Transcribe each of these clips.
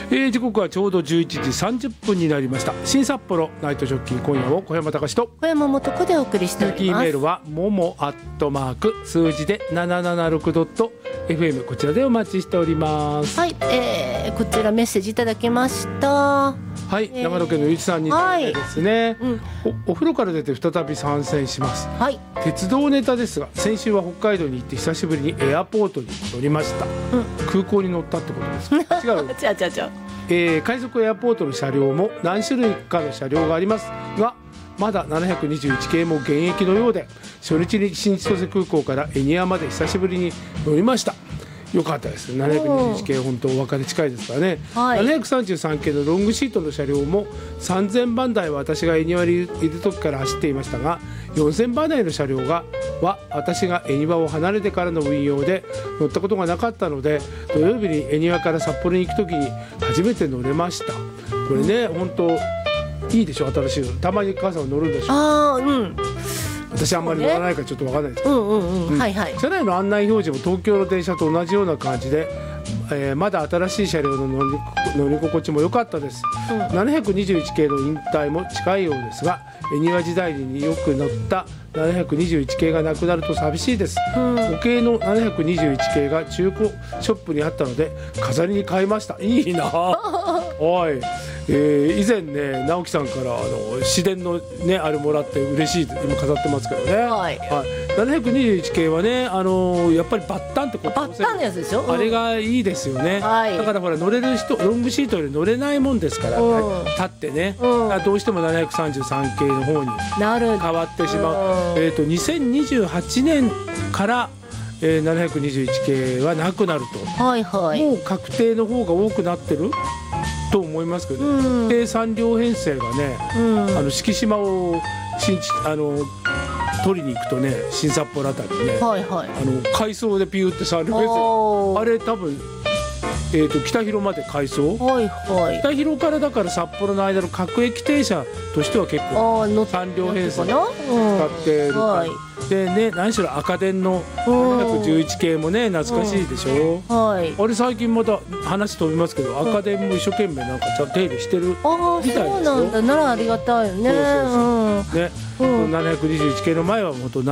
時刻はちょうど11時30分になりました。新札幌ナイトジョッキー、今夜も小山隆と小山素子でお送りしております。 メールはもも@数字で 776.fm、 こちらでお待ちしております。 はい、こちらメッセージいただきました。 はい、長野県のゆうちさんにですね、お風呂から出て再び参戦します。 はい、 鉄道ネタですが、先週は北海道に行って久しぶりにエアポートに乗りました。空港に乗ったってことですか？違う海賊エアポートの車両も何種類かの車両がありますが、まだ721系も現役のようで、初日に新千歳空港から恵庭まで久しぶりに乗りました。よかったです。721系本当お別れ近いですからね、はい、733系のロングシートの車両も3000番台は私が恵庭にいる時から走っていましたが、4000番台の車両は私が恵庭を離れてからの運用で乗ったことがなかったので、土曜日に恵庭から札幌に行く時に初めて乗れました。これね、本当いいでしょ、新しいの。たまに母さん乗るんでしょ。私あんまり乗らないからちょっと分かんないですけど、車内の案内表示も東京の電車と同じような感じで、まだ新しい車両の乗り心地も良かったです。721系の引退も近いようですが、恵庭時代によく乗った721系がなくなると寂しいです。模型の721系が中古ショップにあったので飾りに買いました。いいなおい、以前ね、直樹さんから市電のねあれもらって嬉しいって今飾ってますけどね、721系はね、やっぱりバッタンってバッタンのやつでしょ、 あれがいいですよね、だからほら乗れる人、ロングシートより乗れないもんですから、立ってね、どうしても733系の方に変わってしまう。2028年から721系はなくなると、もう確定の方が多くなってると思いますけど、で3両編成がね、敷島を取りに行くとね、新札幌あたりね、回送でピューって3両編成、あれ多分北広まで回送、北広からだから札幌の間の各駅停車としては結構3両編成使ってるから、でね、何しろ赤電の711系もね懐かしいでしょ、あれ最近また話飛びますけど、赤電も一生懸命なんか手入れしてるみたいですよ。 そうなんだ、ならありがたいよね。 721系の前は本当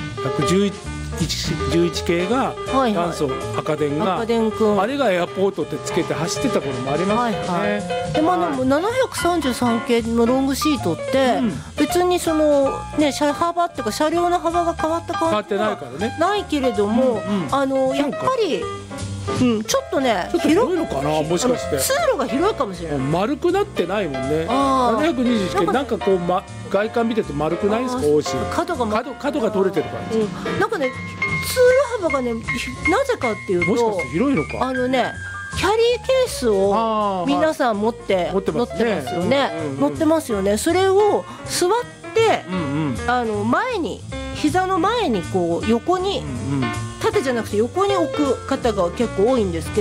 711系が元祖赤電が、あれがエアポートってつけて走ってた頃もありますよね。 でも733系のロングシートって別にそのね、車幅っていうか車両の幅が変わった感じはないけれども、やっぱりちょっとね、 ちょっと広いのかな、もしかして通路が広いかもしれない。 丸くなってないもんね。721系なんかこう、外観見てて丸くないですか？角が取れてる感じ、 なんかね、通路幅がね、なぜかっていうと、 もしかして広いのか、 キャリーケースを皆さん持って乗ってますよね。乗ってますよね。それを座って前に、膝の前にこう横に、縦じゃなくて横に置く方が結構多いんですけ